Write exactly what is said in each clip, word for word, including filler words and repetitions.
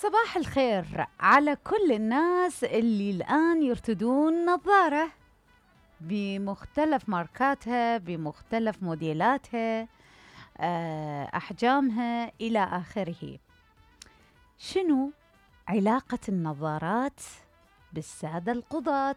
صباح الخير على كل الناس اللي الآن يرتدون نظارة بمختلف ماركاتها، بمختلف موديلاتها، آه، أحجامها إلى آخره. شنو علاقة النظارات بالسادة القضاة؟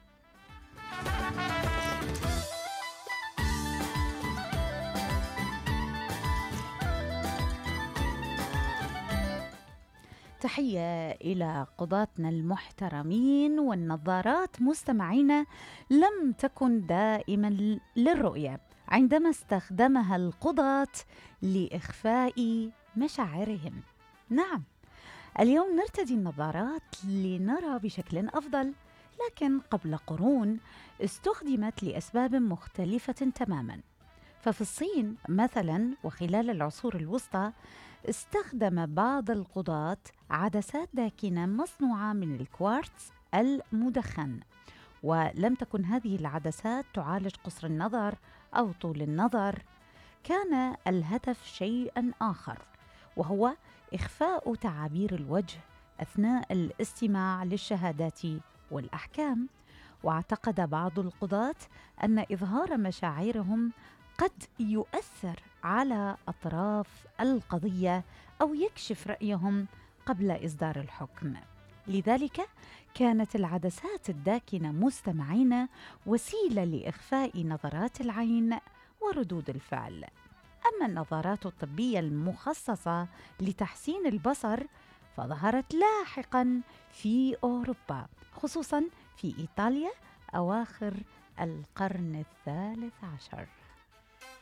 تحية إلى قضاتنا المحترمين. والنظارات مستمعينا لم تكن دائما للرؤية عندما استخدمها القضاة لإخفاء مشاعرهم. نعم، اليوم نرتدي النظارات لنرى بشكل أفضل، لكن قبل قرون استخدمت لأسباب مختلفة تماما. ففي الصين مثلا وخلال العصور الوسطى استخدم بعض القضاة عدسات داكنة مصنوعة من الكوارتز المدخن، ولم تكن هذه العدسات تعالج قصر النظر أو طول النظر. كان الهدف شيئا آخر، وهو إخفاء تعابير الوجه أثناء الاستماع للشهادات والأحكام. واعتقد بعض القضاة أن إظهار مشاعرهم قد يؤثر على أطراف القضية أو يكشف رأيهم قبل إصدار الحكم. لذلك كانت العدسات الداكنة مستمعين وسيلة لإخفاء نظرات العين وردود الفعل. أما النظارات الطبية المخصصة لتحسين البصر فظهرت لاحقاً في أوروبا، خصوصاً في إيطاليا أواخر القرن الثالث عشر.